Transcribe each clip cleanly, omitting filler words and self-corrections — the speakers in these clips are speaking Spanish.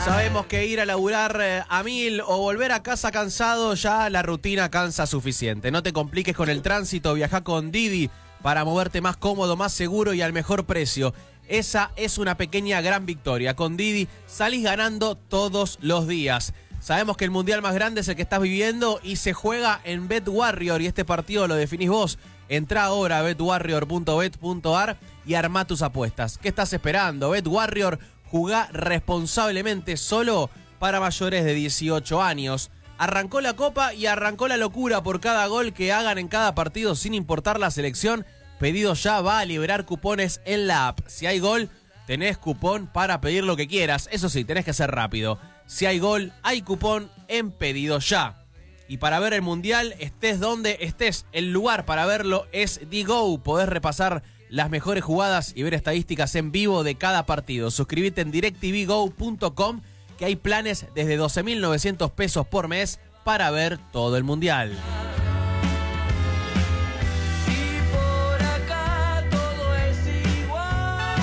Sabemos que ir a laburar a 1000 o volver a casa cansado, ya la rutina cansa suficiente. No te compliques con el tránsito, viajá con Didi para moverte más cómodo, más seguro y al mejor precio. Esa es una pequeña gran victoria. Con Didi salís ganando todos los días. Sabemos que el mundial más grande es el que estás viviendo y se juega en BetWarrior y este partido lo definís vos. Entrá ahora a betwarrior.bet.ar y armá tus apuestas. ¿Qué estás esperando? BetWarrior, jugá responsablemente, solo para mayores de 18 años. Arrancó la Copa y arrancó la locura por cada gol que hagan en cada partido sin importar la selección. Pedido Ya va a liberar cupones en la app. Si hay gol, tenés cupón para pedir lo que quieras. Eso sí, tenés que ser rápido. Si hay gol, hay cupón en Pedido Ya. Y para ver el mundial, estés donde estés, el lugar para verlo es Digo. Podés repasar las mejores jugadas y ver estadísticas en vivo de cada partido. Suscríbete en directvgo.com, que hay planes desde 12.900 pesos por mes para ver todo el mundial. Y por acá todo es igual.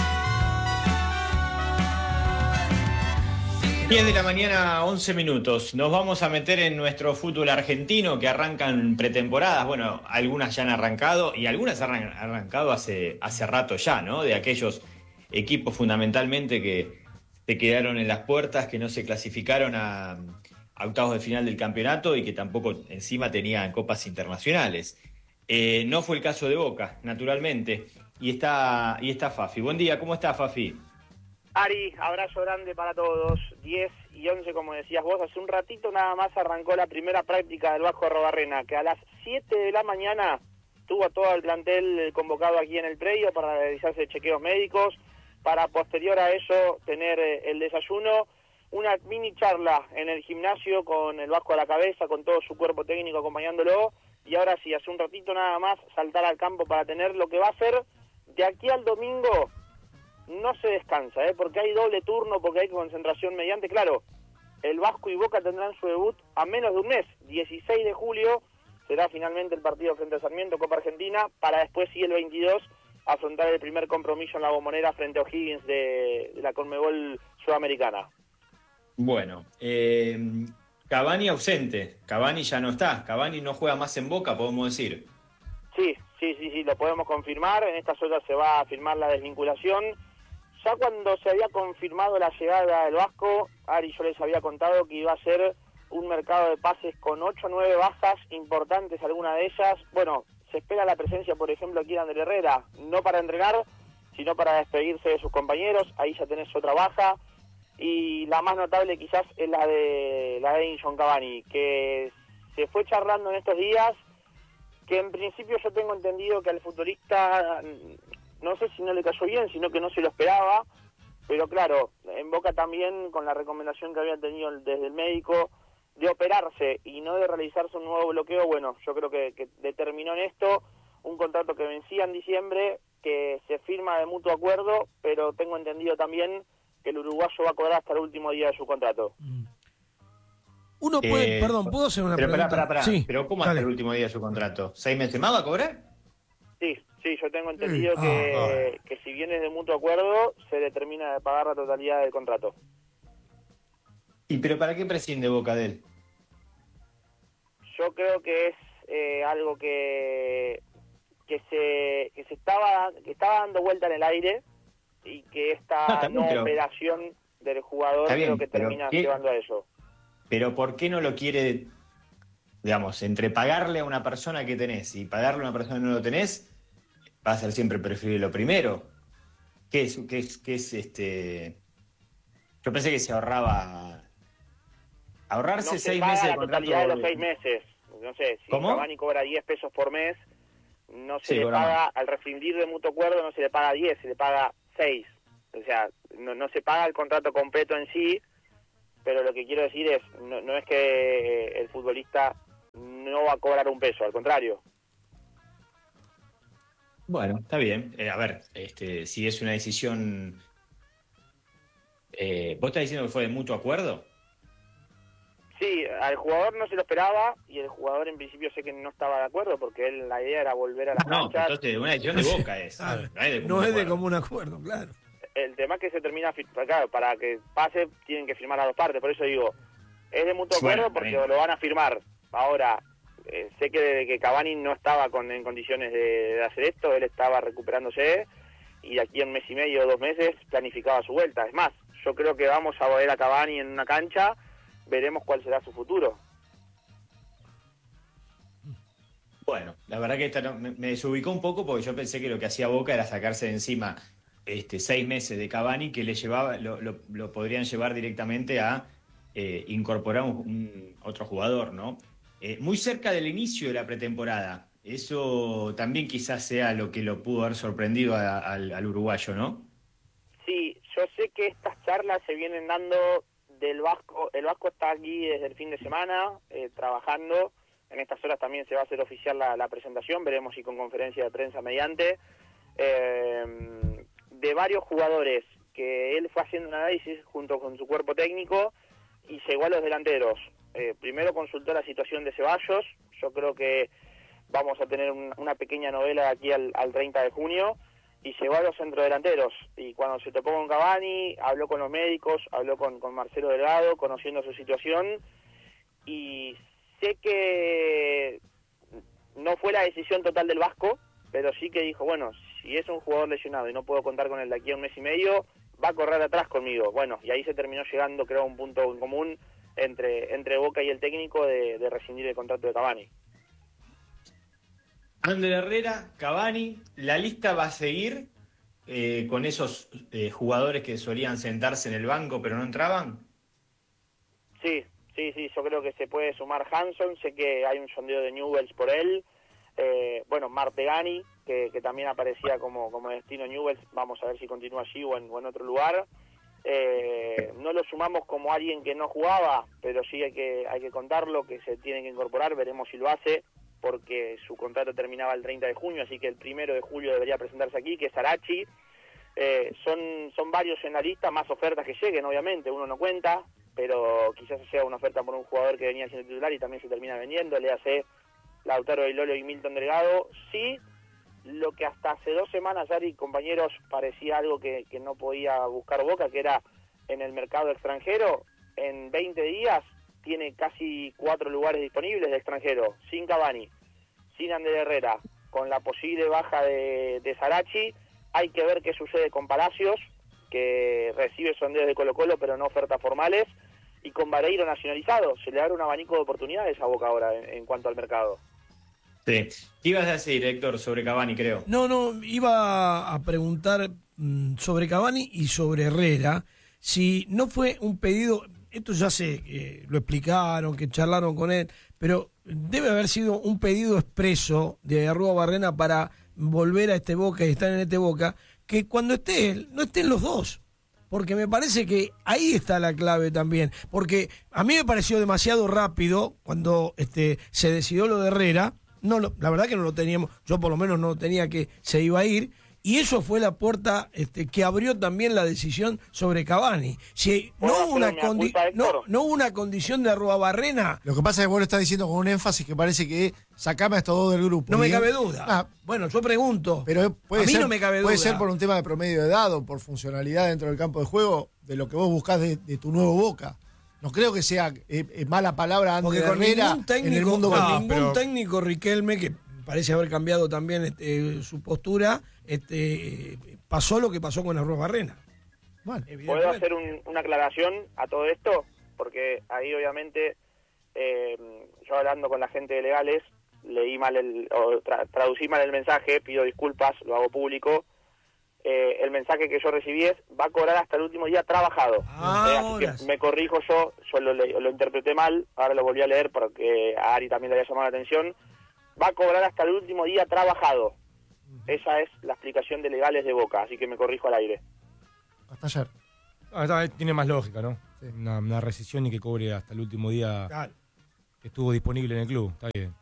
10 de la mañana, 11 minutos. Nos vamos a meter en nuestro fútbol argentino, que arrancan pretemporadas. Bueno, algunas ya han arrancado y algunas han arrancado hace rato ya, ¿no? De aquellos equipos fundamentalmente que se quedaron en las puertas, que no se clasificaron a octavos de final del campeonato y que tampoco encima tenían copas internacionales. No fue el caso de Boca, naturalmente. Y está Fafi. Buen día, ¿cómo está, Fafi? Ari, abrazo grande para todos. 10 y 11, como decías vos, hace un ratito nada más arrancó la primera práctica del Vasco Arrobarrena, que a las 7 de la mañana tuvo a todo el plantel convocado aquí en el predio para realizarse chequeos médicos, para posterior a eso tener el desayuno, una mini charla en el gimnasio con el Vasco a la cabeza, con todo su cuerpo técnico acompañándolo, y ahora sí, hace un ratito nada más saltar al campo para tener lo que va a ser de aquí al domingo. No se descansa, porque hay doble turno, porque hay concentración mediante. Claro, el Vasco y Boca tendrán su debut a menos de un mes. 16 de julio será finalmente el partido frente a Sarmiento, Copa Argentina, para después, sí, el 22, afrontar el primer compromiso en la Bombonera frente a O'Higgins de la Conmebol Sudamericana. Bueno, Cavani ausente. Cavani ya no está. Cavani no juega más en Boca, podemos decir. Sí, lo podemos confirmar. En estas horas se va a firmar la desvinculación. Ya cuando se había confirmado la llegada del Vasco, Ari, yo les había contado que iba a ser un mercado de pases con 8 o 9 bajas importantes, alguna de ellas. Bueno, se espera la presencia, por ejemplo, aquí de Ander Herrera, no para entrenar, sino para despedirse de sus compañeros. Ahí ya tenés otra baja. Y la más notable quizás es la de Edinson Cavani, que se fue charlando en estos días, que en principio yo tengo entendido que al futbolista, no sé si no le cayó bien, sino que no se lo esperaba, pero claro, en Boca también, con la recomendación que había tenido desde el médico de operarse y no de realizarse un nuevo bloqueo, bueno, yo creo que determinó en esto un contrato que vencía en diciembre, que se firma de mutuo acuerdo, pero tengo entendido también que el uruguayo va a cobrar hasta el último día de su contrato. Uno puede, ¿puedo hacer una pregunta? Pará. Sí, ¿Pero cómo hasta el último día de su contrato? ¿6 meses más va a cobrar? Sí, yo tengo entendido que si bien es de mutuo acuerdo, se determina de pagar la totalidad del contrato. ¿Y pero para qué prescinde Boca de él? Yo creo que es algo que estaba dando vuelta en el aire, y que esta operación del jugador creo que termina llevando a eso. Pero ¿por qué no lo quiere, digamos, entre pagarle a una persona que tenés y pagarle a una persona que no lo tenés, va a ser siempre preferible lo primero? ¿Qué es? Yo pensé que se ahorrarse no 6 meses de contrato. La totalidad de los 6 meses. No sé, si Cavani cobra 10 pesos por mes, no se le paga, al rescindir de mutuo acuerdo, no se le paga 10, se le paga 6. O sea, no se paga el contrato completo en sí, pero lo que quiero decir es, no es que el futbolista no va a cobrar un peso, al contrario. Bueno, está bien. A ver, si es una decisión... ¿Vos estás diciendo que fue de mutuo acuerdo? Sí, al jugador no se lo esperaba, y el jugador en principio sé que no estaba de acuerdo, porque la idea era volver a las canchas. Entonces una decisión de Boca es. No es de común acuerdo, claro. el tema es que se termina, claro, para que pase tienen que firmar las dos partes, por eso digo, es de mutuo acuerdo porque lo van a firmar. Ahora, sé que desde que Cavani no estaba en condiciones de hacer esto, él estaba recuperándose y de aquí a un mes y medio o 2 meses planificaba su vuelta. Es más, yo creo que vamos a ver a Cavani en una cancha, veremos cuál será su futuro. Bueno, la verdad que esta me desubicó un poco porque yo pensé que lo que hacía Boca era sacarse de encima 6 meses de Cavani que le llevaba, lo podrían llevar directamente a incorporar otro jugador, ¿no? Muy cerca del inicio de la pretemporada. Eso también quizás sea lo que lo pudo haber sorprendido al uruguayo, ¿no? Sí, yo sé que estas charlas se vienen dando del Vasco. El Vasco está aquí desde el fin de semana trabajando. En estas horas también se va a hacer oficial la presentación. Veremos si con conferencia de prensa mediante. De varios jugadores que él fue haciendo un análisis junto con su cuerpo técnico y llegó a los delanteros. Primero consultó la situación de Ceballos. Yo creo que vamos a tener una pequeña novela de aquí al 30 de junio. Y llegó a los centrodelanteros. Y cuando se topó con Cavani, habló con los médicos, habló con Marcelo Delgado, conociendo su situación. Y sé que no fue la decisión total del Vasco, pero sí que dijo, bueno, si es un jugador lesionado y no puedo contar con él de aquí a un mes y medio, va a correr atrás conmigo. Bueno, y ahí se terminó llegando, creo, a un punto en común entre Boca y el técnico de rescindir el contrato de Cavani. Ander Herrera, Cavani, la lista va a seguir con esos jugadores que solían sentarse en el banco pero no entraban. Sí, yo creo que se puede sumar Hanson, sé que hay un sondeo de Newell's por él, Martegani, que también aparecía como destino Newell's, vamos a ver si continúa allí o en otro lugar. No lo sumamos como alguien que no jugaba, pero sí hay que contarlo, que se tiene que incorporar, veremos si lo hace, porque su contrato terminaba el 30 de junio, así que el 1 de julio debería presentarse aquí, que es Arachi. Son varios en la lista, más ofertas que lleguen, obviamente, uno no cuenta, pero quizás sea una oferta por un jugador que venía siendo titular y también se termina vendiendo, le hace Lautaro Di Lolo y Milton Delgado. Sí, lo que hasta hace 2 semanas, Ari, compañeros, parecía algo que no podía buscar Boca, que era en el mercado extranjero, en 20 días tiene casi 4 lugares disponibles de extranjero, sin Cavani, sin Ander Herrera, con la posible baja de Sarachi. Hay que ver qué sucede con Palacios, que recibe sondeos de Colo-Colo, pero no ofertas formales, y con Vareiro nacionalizado. Se le abre un abanico de oportunidades a Boca ahora en cuanto al mercado. Sí. ¿Qué ibas a decir, Héctor, sobre Cavani, creo? No, iba a preguntar sobre Cavani y sobre Herrera, si no fue un pedido, esto ya sé, lo explicaron, que charlaron con él, pero debe haber sido un pedido expreso de Arruabarrena para volver a este Boca y estar en este Boca, que cuando esté él, no estén los dos. Porque me parece que ahí está la clave también. Porque a mí me pareció demasiado rápido cuando se decidió lo de Herrera. La verdad que no lo teníamos, yo por lo menos no tenía que se iba a ir. Y eso fue la puerta que abrió también la decisión sobre Cavani. Si no hubo una condición de Arruabarrena. Lo que pasa es que vos lo estás diciendo con un énfasis que parece que sacame a estos dos del grupo. No me cabe duda. Bueno, yo pregunto. Pero a mí no me cabe duda. Puede ser por un tema de promedio de edad o por funcionalidad dentro del campo de juego de lo que vos buscás de tu nuevo Boca. No creo que sea mala palabra Ander Herrera en el mundo. Ningún técnico, Riquelme, que parece haber cambiado también su postura, pasó lo que pasó con Arruabarrena. Bueno, ¿puedo hacer una aclaración a todo esto? Porque ahí obviamente yo hablando con la gente de legales leí mal traducí mal el mensaje, pido disculpas, lo hago público. El mensaje que yo recibí es: va a cobrar hasta el último día trabajado. Así que me corrijo yo lo interpreté mal, ahora lo volví a leer porque a Ari también le había llamado la atención. Va a cobrar hasta el último día trabajado. Esa es la explicación de legales de Boca, así que me corrijo al aire. Hasta ayer. Tiene más lógica, ¿no? Sí. Una rescisión y que cobre hasta el último día que estuvo disponible en el club. Está bien.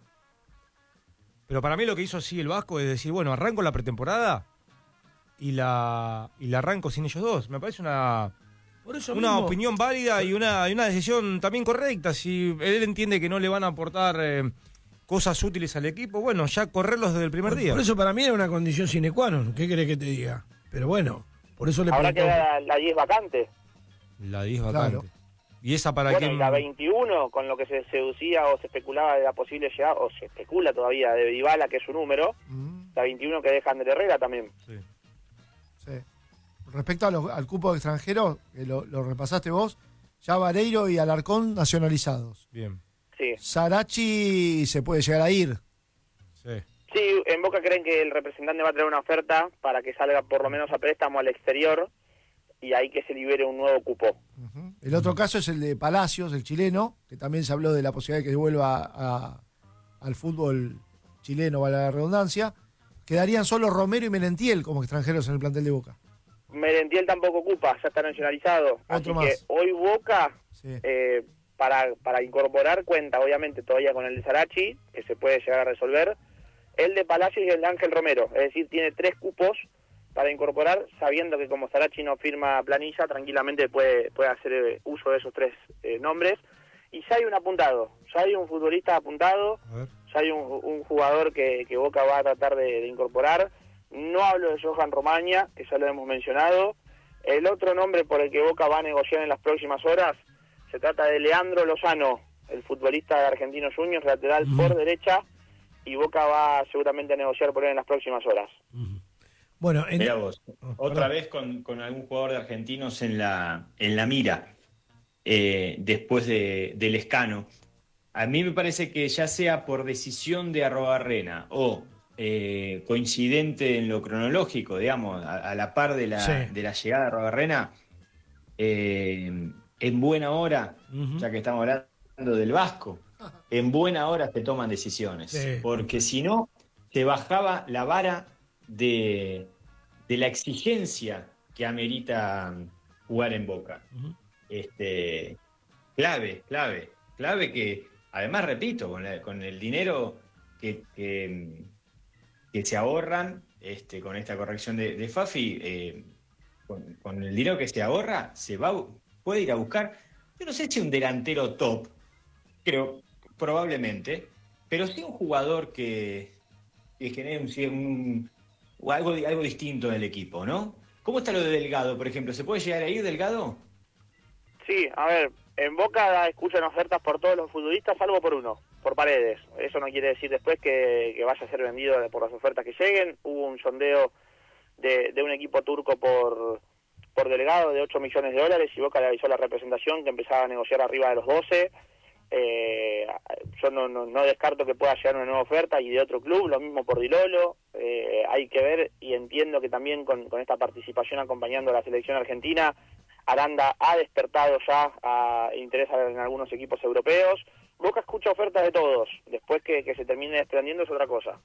Pero para mí lo que hizo así el Vasco es decir, bueno, arranco la pretemporada y la arranco sin ellos dos. Me parece una opinión válida y una decisión también correcta. Si él entiende que no le van a aportar cosas útiles al equipo, bueno, ya correrlos desde el primer día. Por eso para mí era una condición sine qua non. ¿Qué querés que te diga? Pero bueno, Por eso le Ahora preguntaba. queda la 10 vacante. La 10 vacante. Claro. ¿Y esa para Bueno, quién? y la 21, con lo que se seducía o se especulaba de la posible llegada, o se especula todavía, de Dybala, que es su número, la 21 que deja Ander Herrera también. Sí. Sí. Respecto al cupo de extranjeros, que lo repasaste vos, ya Vareiro y Alarcón nacionalizados. Bien. Sí. Sarachi se puede llegar a ir. Sí. Sí, en Boca creen que el representante va a traer una oferta para que salga por lo menos a préstamo al exterior y ahí que se libere un nuevo cupo. El otro caso es el de Palacios, el chileno, que también se habló de la posibilidad de que vuelva al fútbol chileno, vale la redundancia. Quedarían solo Romero y Merentiel como extranjeros en el plantel de Boca. Merentiel tampoco ocupa, ya está nacionalizado. Así Otro que más. hoy Boca, Sí. para incorporar, cuenta obviamente todavía con el de Sarachi, que se puede llegar a resolver, el de Palacios y el de Ángel Romero. Es decir, tiene 3 cupos para incorporar, sabiendo que como Sarachi no firma planilla, tranquilamente puede hacer uso de esos 3 nombres. Y ya hay un apuntado, ya hay un futbolista apuntado, A ver. ya hay un jugador que Boca va a tratar de incorporar. No hablo de Johan Romaña, que ya lo hemos mencionado. El otro nombre por el que Boca va a negociar en las próximas horas se trata de Leandro Lozano, el futbolista de Argentinos Juniors, lateral por derecha, y Boca va seguramente a negociar por él en las próximas horas. Bueno, Mirá vos, otra perdón. vez con algún jugador de Argentinos en la mira, después del Lescano. A mí me parece que ya sea por decisión de Arrobarrena o coincidente en lo cronológico, digamos, a la par de la llegada de Arrobarrena, en buena hora, ya que estamos hablando del Vasco, en buena hora se toman decisiones, Sí. porque si no, se bajaba la vara de la exigencia que amerita jugar en Boca. Clave que, además, repito, con el dinero que se ahorran, con esta corrección de Fafi, con el dinero que se ahorra, puede ir a buscar, yo no sé si un delantero top, creo, probablemente, pero sí un jugador que genere algo distinto en el equipo, ¿no? ¿Cómo está lo de Delgado, por ejemplo? ¿Se puede llegar a ir Delgado? Sí, a ver, en Boca escuchan ofertas por todos los futbolistas, salvo por uno, por Paredes. Eso no quiere decir después que vaya a ser vendido por las ofertas que lleguen. Hubo un sondeo de un equipo turco por Delgado de 8 millones de dólares y Boca le avisó a la representación que empezaba a negociar arriba de los 12. Yo no descarto que pueda llegar una nueva oferta y de otro club, lo mismo por Di Lolo. Hay que ver, y entiendo que también con esta participación acompañando a la selección argentina, Aranda ha despertado ya interés en algunos equipos europeos. Boca escucha ofertas de todos, después que se termine desprendiendo es otra cosa.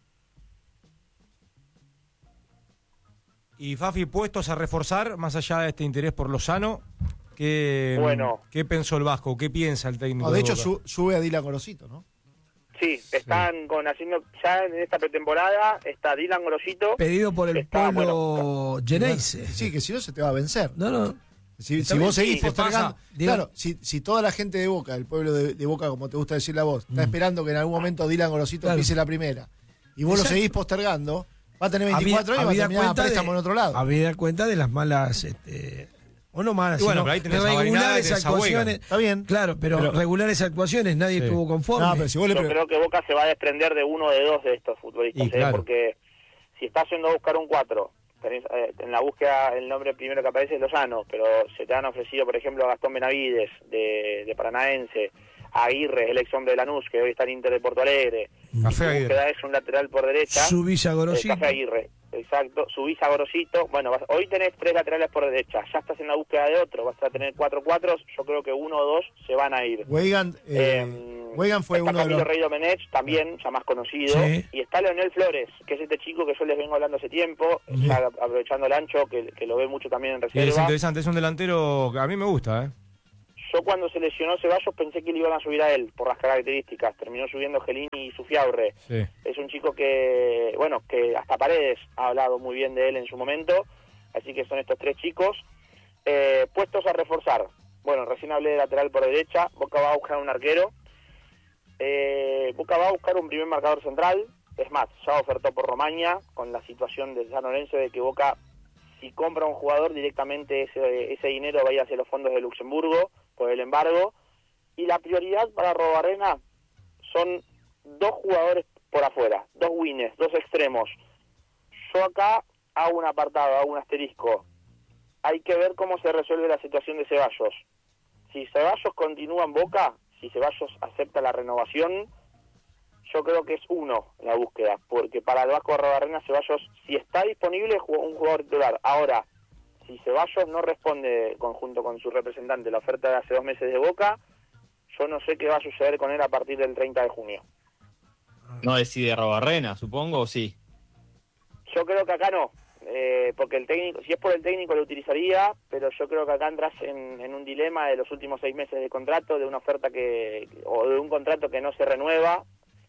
Y Fafi, puestos a reforzar, más allá de este interés por Lozano, ¿qué pensó el Vasco? ¿Qué piensa el técnico? No, de hecho, Boca? sube a Dylan Gorosito, ¿no? Sí, están haciendo ya en esta pretemporada, está Dylan Gorosito. Pedido por el está, pueblo Geneise. Sí, que si no se te va a vencer. No. Si También, vos seguís sí, postergando. pasa, digo- Claro, si toda la gente de Boca, el pueblo de Boca, como te gusta decirle a vos, está esperando que en algún momento Dylan Gorosito pise la primera, y vos Exacto. lo seguís postergando, va a tener 24 años y va a terminar a préstamo en otro lado. Habida cuenta de las malas, o no malas, Y bueno, sino pero ahí tenés a Marinada y regulares tenés a Weigand. actuaciones. Está bien. Claro, pero regulares actuaciones, nadie Sí. estuvo conforme. No, pero si vos le Yo creo que Boca se va a desprender de uno de dos de estos futbolistas, Y claro. porque si está yendo a buscar un 4, tenés, en la búsqueda el nombre primero que aparece es Lozano, pero se te han ofrecido, por ejemplo, a Gastón Benavides, de Paranaense, a Aguirre, el ex hombre de Lanús, que hoy está en Inter de Porto Alegre. Café Y tu Aguirre. búsqueda es un lateral por derecha. Su Villa Gorosito. Café Aguirre, exacto. Subís a Gorosito. Bueno, hoy tenés 3 laterales por derecha. Ya estás en la búsqueda de otro. Vas a tener 4-4. Yo creo que 1 o 2 se van a ir. Weigand fue está uno de Camilo los... Rey Domenech, también, ya más conocido. Sí. Y está Leonel Flores, que es este chico que yo les vengo hablando hace tiempo, ya aprovechando el ancho, que lo ve mucho también en Sí, es reserva. interesante, es un delantero que a mí me gusta, ¿eh? Yo cuando se lesionó Ceballos pensé que le iban a subir a él por las características. Terminó subiendo Gelini y Sufiaurre. Sí. Es un chico que hasta Paredes ha hablado muy bien de él en su momento. Así que son estos 3 chicos. Puestos a reforzar. Bueno, recién hablé de lateral por derecha. Boca va a buscar un arquero. Boca va a buscar un primer marcador central. Es más, ya ofertó por Romaña, con la situación de San Lorenzo de que Boca si compra un jugador directamente ese dinero va a ir hacia los fondos de Luxemburgo por el embargo. Y la prioridad para Arrobarrena son 2 jugadores por afuera, 2 wings, 2 extremos. Yo acá hago un apartado, hago un asterisco. Hay que ver cómo se resuelve la situación de Ceballos. Si Ceballos continúa en Boca, si Ceballos acepta la renovación, yo creo que es uno la búsqueda, porque para el Vasco Arrobarrena Ceballos, si está disponible, es un jugador titular. Ahora, si Ceballos no responde conjunto con su representante la oferta de hace 2 meses de Boca, yo no sé qué va a suceder con él a partir del 30 de junio. No decide Arrobarrena, supongo, o sí. Yo creo que acá no, porque el técnico, si es por el técnico lo utilizaría, pero yo creo que acá entras en un dilema de los últimos 6 meses de contrato, de una oferta o de un contrato que no se renueva,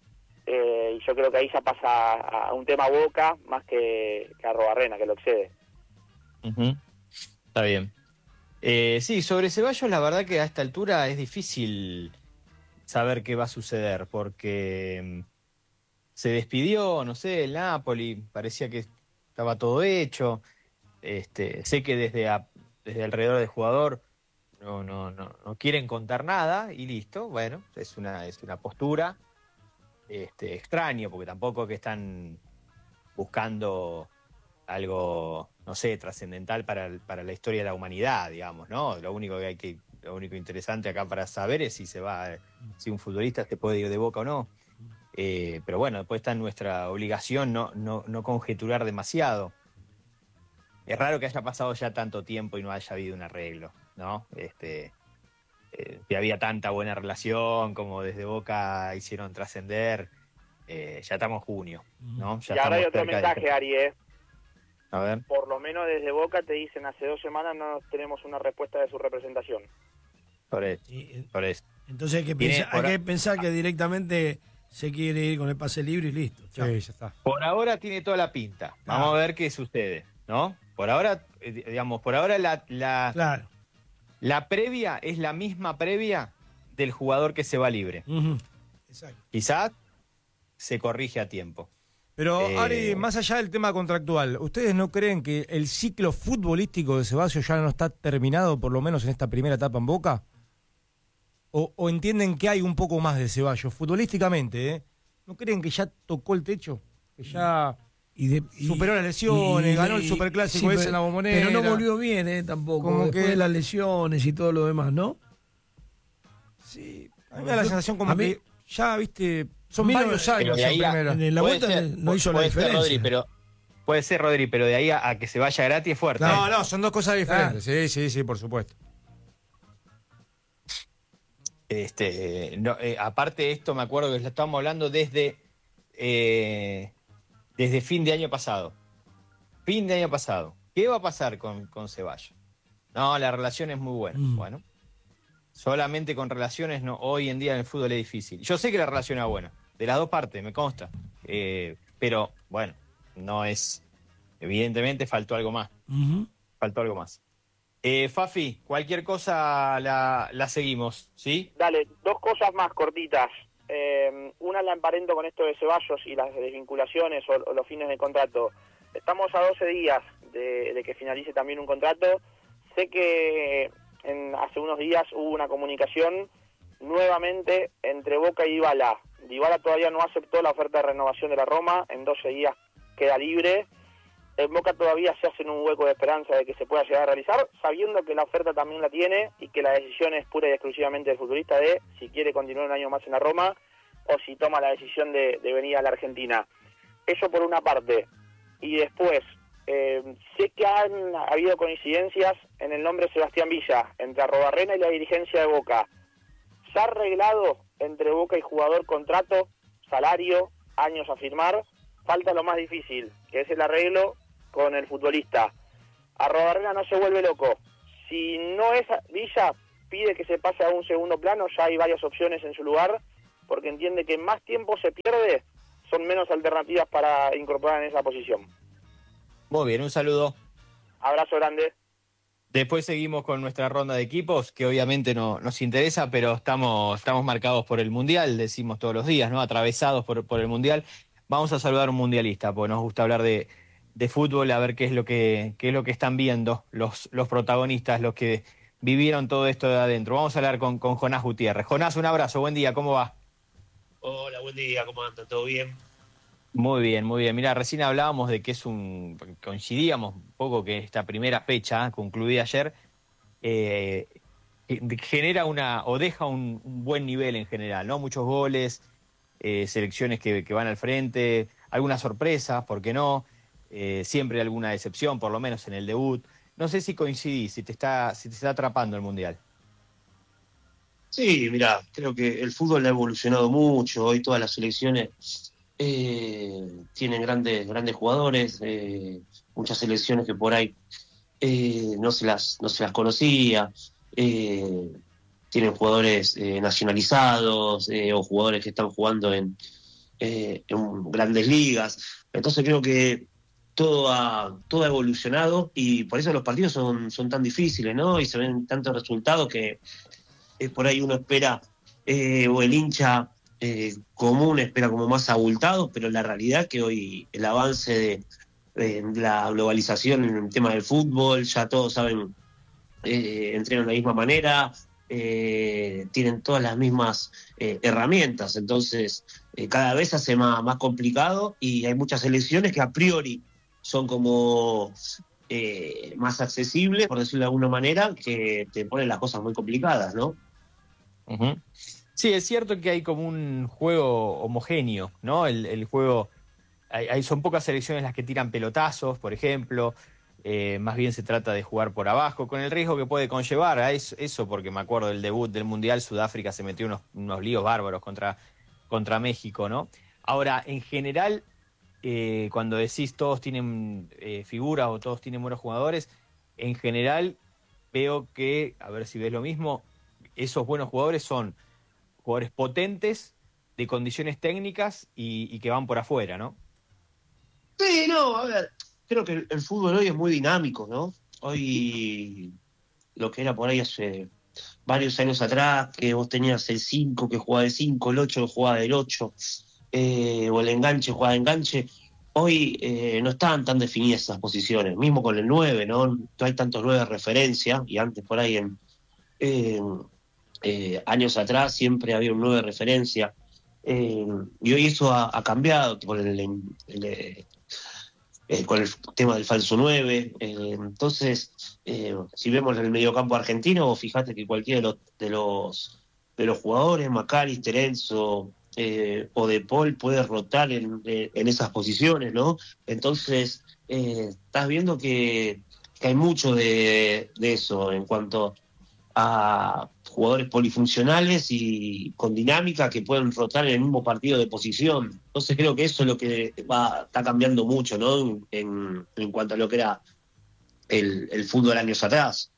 y yo creo que ahí ya pasa a un tema Boca más que a Arrobarrena, que lo excede. Ujú. Está bien. Sí, sobre Ceballos la verdad que a esta altura es difícil saber qué va a suceder, porque se despidió, no sé, el Napoli, parecía que estaba todo hecho. Sé que desde alrededor del jugador no quieren contar nada y listo. Bueno, es una postura extraño, porque tampoco que están buscando algo, no sé, trascendental para la historia de la humanidad, digamos, ¿no? Lo único interesante acá para saber es si un futbolista se puede ir de Boca o no. Pero bueno, después está en nuestra obligación no conjeturar demasiado. Es raro que haya pasado ya tanto tiempo y no haya habido un arreglo, ¿no? Que había tanta buena relación, como desde Boca hicieron trascender. Ya estamos en junio, ¿no? Ya Y ahora hay estamos otro cerca mensaje, Ari, A ver. por lo menos desde Boca te dicen hace 2 semanas no tenemos una respuesta de su representación. Por eso. Entonces hay que, Tiene hay que pensar que directamente se quiere ir con el pase libre y listo. Chao. Sí, ya está. Por ahora tiene toda la pinta. Vamos a ver qué sucede, ¿no? Por ahora, Claro. la previa es la misma previa del jugador que se va libre. Ujú. Exacto. Quizás se corrige a tiempo. Pero, Ari, más allá del tema contractual, ¿ustedes no creen que el ciclo futbolístico de Ceballos ya no está terminado, por lo menos en esta primera etapa en Boca? ¿O entienden que hay un poco más de Ceballos, futbolísticamente, ¿eh? ¿No creen que ya tocó el techo? Que ya superó las lesiones, ganó el Superclásico ese en la Bombonera. Pero no volvió bien, tampoco. Como Después que de las lesiones y todo lo demás, ¿no? Sí, a mí me da la sensación como a mí- que ya, viste, son Mira, varios pero años de ahí en a- primera. En la Puede vuelta ser, no hizo la puede ser, diferencia. puede ser, Rodri, pero de ahí a que se vaya gratis es fuerte. No, son dos cosas diferentes. Sí, por supuesto. Aparte de esto, me acuerdo que lo estábamos hablando desde fin de año pasado. Fin de año pasado. ¿Qué va a pasar con Ceballos? No, la relación es muy buena. Bueno, solamente con relaciones no, hoy en día en el fútbol es difícil. Yo sé que la relación es buena, de las dos partes, me consta. Pero, bueno, no es... Evidentemente faltó algo más. Ujú. Faltó algo más. Fafi, cualquier cosa la seguimos, ¿sí? Dale, 2 cosas más cortitas. Una la emparento con esto de Ceballos y las desvinculaciones o los fines de contrato. Estamos a 12 días de que finalice también un contrato. Sé que hace unos días hubo una comunicación nuevamente entre Boca y Dybala. Dybala todavía no aceptó la oferta de renovación de la Roma, en 12 días queda libre. En Boca todavía se hacen un hueco de esperanza de que se pueda llegar a realizar, sabiendo que la oferta también la tiene y que la decisión es pura y exclusivamente del futbolista de si quiere continuar un año más en la Roma o si toma la decisión de venir a la Argentina. Eso por una parte. Y después, sé que han habido coincidencias en el nombre de Sebastián Villa, entre Arrobarrena y la dirigencia de Boca. ¿Se ha arreglado entre Boca y jugador contrato, salario, años a firmar? Falta lo más difícil, que es el arreglo con el futbolista. Arrobarrena no se vuelve loco. Si no es Villa, pide que se pase a un segundo plano, ya hay varias opciones en su lugar, porque entiende que más tiempo se pierde, son menos alternativas para incorporar en esa posición. Muy bien, un saludo. Abrazo grande. Después seguimos con nuestra ronda de equipos, que obviamente no nos interesa, pero estamos marcados por el Mundial, decimos todos los días, ¿no? Atravesados por el Mundial. Vamos a saludar a un mundialista, porque nos gusta hablar de de fútbol, a ver qué es lo que están viendo los protagonistas, los que vivieron todo esto de adentro. Vamos a hablar con Jonás Gutiérrez. Jonás, un abrazo, buen día, ¿cómo va? Hola, buen día, ¿cómo andan? ¿Todo bien? Muy bien, muy bien. Mira, recién hablábamos de que coincidíamos un poco que esta primera fecha, concluida ayer, genera o deja un buen nivel en general, ¿no? Muchos goles, selecciones que van al frente, algunas sorpresas, ¿por qué no? Siempre alguna decepción, por lo menos en el debut. No sé si coincidís, si te está atrapando el Mundial. Sí, mira, creo que el fútbol ha evolucionado mucho. Hoy todas las selecciones tienen grandes jugadores, muchas selecciones que por ahí no se las conocía. Tienen jugadores nacionalizados o jugadores que están jugando en grandes ligas. Entonces creo que todo ha evolucionado y por eso los partidos son tan difíciles, ¿no? Y se ven tantos resultados que por ahí uno espera, o el hincha común espera como más abultado, pero la realidad es que hoy el avance de la globalización en el tema del fútbol, ya todos saben, entrenan de la misma manera, tienen todas las mismas herramientas, entonces cada vez se hace más complicado y hay muchas selecciones que a priori son como más accesibles, por decirlo de alguna manera, que te ponen las cosas muy complicadas, ¿no? Uh-huh. Sí, es cierto que hay como un juego homogéneo, ¿no? El juego, son pocas selecciones las que tiran pelotazos, por ejemplo, más bien se trata de jugar por abajo, con el riesgo que puede conllevar a eso, porque me acuerdo del debut del Mundial, Sudáfrica se metió unos líos bárbaros contra México, ¿no? Ahora, en general, cuando decís todos tienen figuras o todos tienen buenos jugadores, en general veo que, a ver si ves lo mismo, esos buenos jugadores son jugadores potentes, de condiciones técnicas y que van por afuera, ¿no? Sí, no, a ver, creo que el fútbol hoy es muy dinámico, ¿no? Hoy lo que era por ahí hace varios años atrás, que vos tenías el 5 que jugaba de 5, el 8 que jugaba del 8, o el enganche jugaba de enganche. Hoy no estaban tan definidas esas posiciones, mismo con el 9, ¿no? No hay tantos 9 de referencia, y antes por ahí años atrás siempre había un 9 de referencia, y hoy eso ha cambiado con el tema del falso 9. Entonces, si vemos en el mediocampo argentino, fíjate que cualquiera de los jugadores, McAllister, Enzo o De Paul, puede rotar en esas posiciones, ¿no? Entonces, estás viendo que hay mucho de eso en cuanto a jugadores polifuncionales y con dinámica que pueden rotar en el mismo partido de posición. Entonces creo que eso es lo que está cambiando mucho, ¿no? En cuanto a lo que era el fútbol años atrás.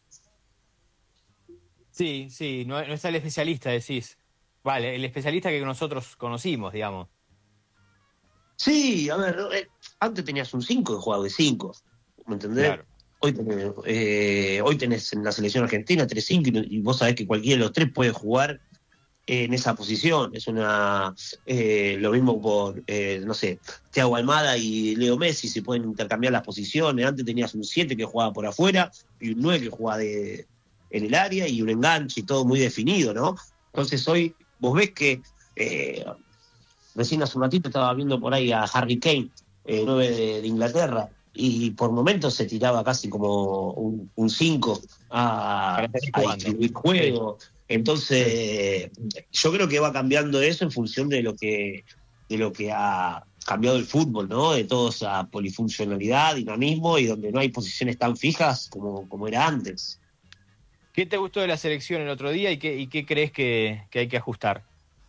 Sí, no está el especialista, decís. Vale, el especialista que nosotros conocimos, digamos. Sí, a ver, antes tenías un 5 que jugaba de 5, ¿me entendés? Claro. Hoy tenés en la selección argentina 3-5 y vos sabés que cualquiera de los tres puede jugar en esa posición. Es lo mismo por, no sé, Thiago Almada y Leo Messi, se pueden intercambiar las posiciones. Antes tenías un 7 que jugaba por afuera y un 9 que jugaba en el área y un enganche y todo muy definido, ¿no? Entonces hoy vos ves que recién hace un ratito estaba viendo por ahí a Harry Kane, 9 de Inglaterra, y por momentos se tiraba casi como un 5 a distribuir juego. Entonces, yo creo que va cambiando eso en función de lo que ha cambiado el fútbol, ¿no? De toda esa polifuncionalidad, dinamismo, y donde no hay posiciones tan fijas como era antes. ¿Qué te gustó de la selección el otro día y qué crees que hay que ajustar?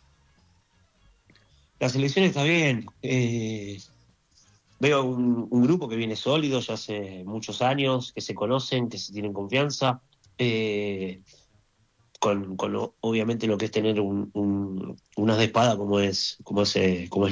La selección está bien. Veo un grupo que viene sólido ya hace muchos años, que se conocen, que se tienen confianza, con obviamente lo que es tener un as de espada como es